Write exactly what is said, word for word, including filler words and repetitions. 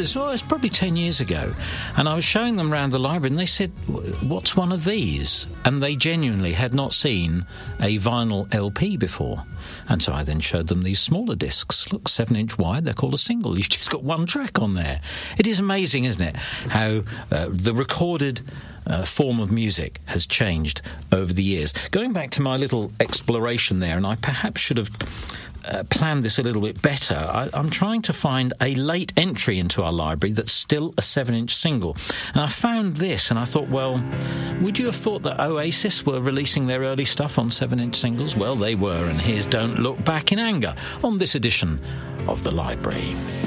this? Oh, it's probably ten years ago. And I was showing them around the library, and they said, what's one of these? And they genuinely had not seen a vinyl L P before. And so I then showed them these smaller discs. Look, seven inch wide, they're called a single. You've just got one track on there. It is amazing, isn't it, how uh, the recorded uh, form of music has changed over the years. Going back to my little exploration there, and I perhaps should have Uh, planned this a little bit better. I, I'm trying to find a late entry into our library that's still a seven inch single. And I found this, and I thought, well, would you have thought that Oasis were releasing their early stuff on seven inch singles? Well, they were, and here's Don't Look Back in Anger on this edition of The Library.